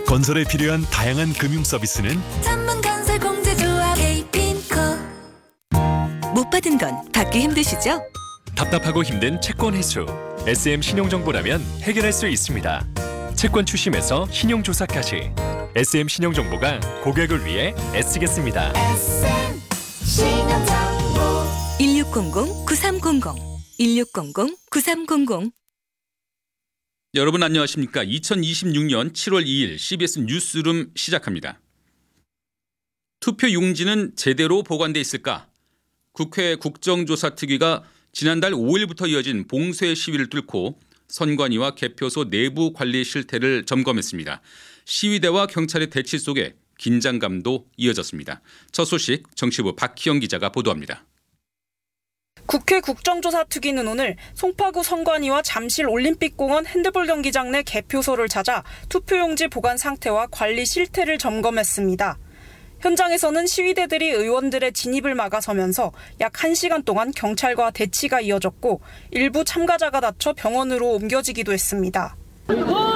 건설에 필요한 다양한 금융 서비스는 전문건설공제조합 에이핀코. 못 받은 건 받기 힘드시죠? 답답하고 힘든 채권 회수. SM 신용정보라면 해결할 수 있습니다. 채권 추심에서 신용조사까지 SM 신용정보가 고객을 위해 애쓰겠습니다. SM 신용정보. 1600-9300 1600-9300 여러분 안녕하십니까? 2026년 7월 2일 CBS 뉴스룸 시작합니다. 투표 용지는 제대로 보관돼 있을까? 국회 국정조사특위가 지난달 5일부터 이어진 봉쇄 시위를 뚫고 선관위와 개표소 내부 관리 실태를 점검했습니다. 시위대와 경찰의 대치 속에 긴장감도 이어졌습니다. 첫 소식 정치부 박희영 기자가 보도합니다. 국회 국정조사특위는 오늘 송파구 선관위와 잠실 올림픽공원 핸드볼 경기장 내 개표소를 찾아 투표용지 보관 상태와 관리 실태를 점검했습니다. 현장에서는 시위대들이 의원들의 진입을 막아서면서 약 1시간 동안 경찰과 대치가 이어졌고 일부 참가자가 다쳐 병원으로 옮겨지기도 했습니다.